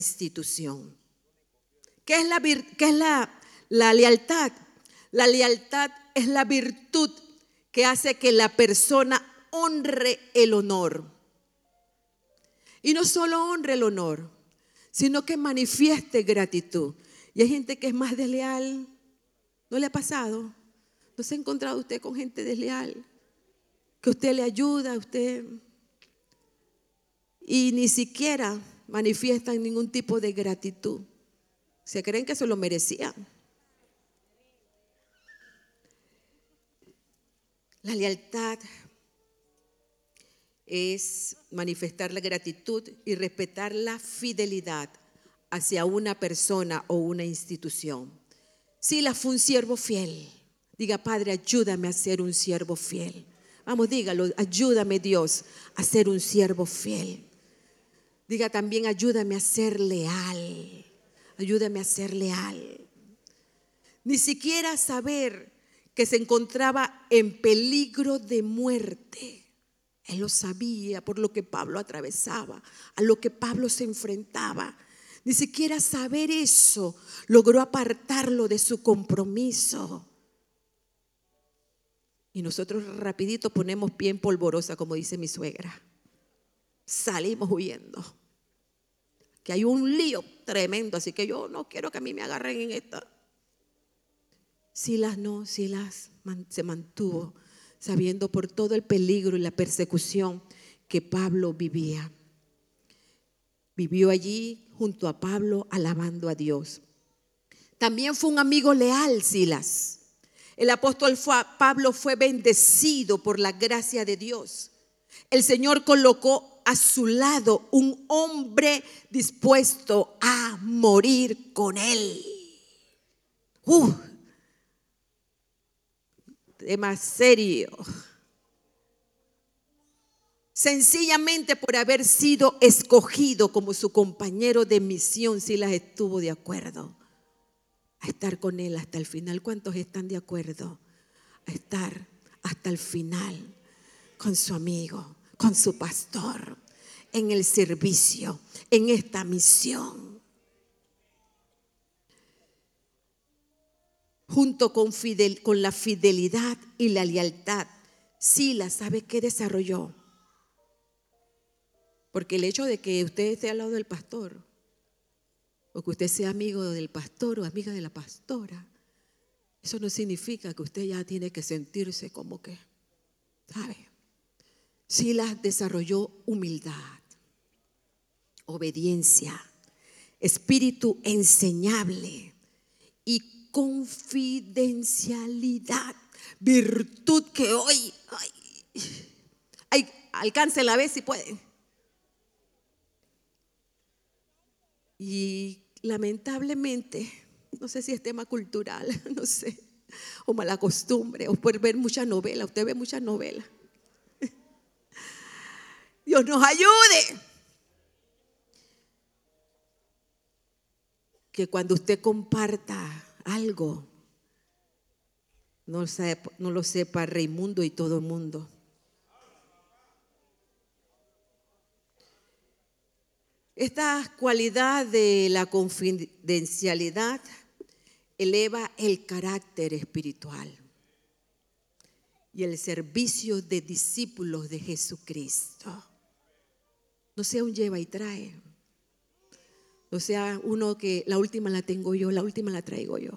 institución. ¿Qué es la lealtad? La lealtad es la virtud que hace que la persona honre el honor. Y no solo honre el honor, sino que manifieste gratitud. Y hay gente que es más desleal. ¿No le ha pasado? ¿No se ha encontrado usted con gente desleal? Que usted le ayuda a usted y ni siquiera manifiestan ningún tipo de gratitud. Se creen que se lo merecían. La lealtad es manifestar la gratitud y respetar la fidelidad hacia una persona o una institución. Silas fue un siervo fiel. Diga: Padre, ayúdame a ser un siervo fiel. Vamos, dígalo: ayúdame, Dios, a ser un siervo fiel. Diga también: ayúdame a ser leal. Ayúdame a ser leal. Ni siquiera saber que se encontraba en peligro de muerte. Él lo sabía por lo que Pablo atravesaba, a lo que Pablo se enfrentaba. Ni siquiera saber eso logró apartarlo de su compromiso. Y nosotros rapidito ponemos pie en polvorosa, como dice mi suegra. Salimos huyendo. Que hay un lío tremendo, así que yo no quiero que a mí me agarren en esta. Silas se mantuvo sabiendo por todo el peligro y la persecución que Pablo vivía. Vivió allí junto a Pablo alabando a Dios. También fue un amigo leal, Silas. El apóstol Pablo fue bendecido por la gracia de Dios. El Señor colocó a su lado un hombre dispuesto a morir con él. Tema serio. Sencillamente por haber sido escogido como su compañero de misión, Silas estuvo de acuerdo a estar con él hasta el final. ¿Cuántos están de acuerdo a estar hasta el final con su amigo, con su pastor, en el servicio, en esta misión? Junto con la fidelidad y la lealtad, Silas, ¿sabe qué desarrolló? Porque el hecho de que usted esté al lado del pastor, o que usted sea amigo del pastor o amiga de la pastora, eso no significa que usted ya tiene que sentirse como que, ¿sabe? Silas desarrolló humildad, obediencia, espíritu enseñable y confidencialidad, virtud que hoy alcance la vez si puede. Y lamentablemente, no sé si es tema cultural, no sé, o mala costumbre, o por ver mucha novela. Usted ve muchas novelas. Dios nos ayude. Que cuando usted comparta algo, no lo sepa Raimundo y todo el mundo. Esta cualidad de la confidencialidad eleva el carácter espiritual y el servicio de discípulos de Jesucristo. No sea un lleva y trae. No sea uno que la última la tengo yo, la última la traigo yo.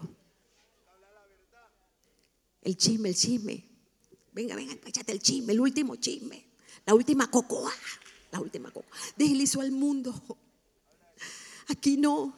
El chisme. Venga, échate el chisme, el último chisme, la última cocoa. Déjale eso al mundo. Aquí no.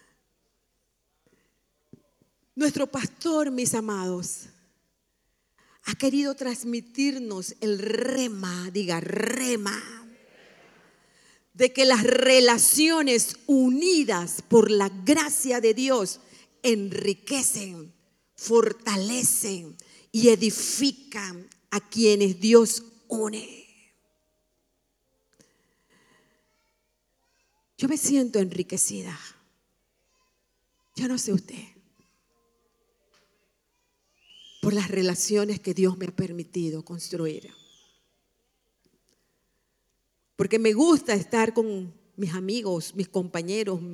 Nuestro pastor, mis amados, ha querido transmitirnos el rema, diga rema, de que las relaciones unidas por la gracia de Dios enriquecen, fortalecen y edifican a quienes Dios une. Yo me siento enriquecida. Yo no sé usted. Por las relaciones que Dios me ha permitido construir. Porque me gusta estar con mis amigos, mis compañeros,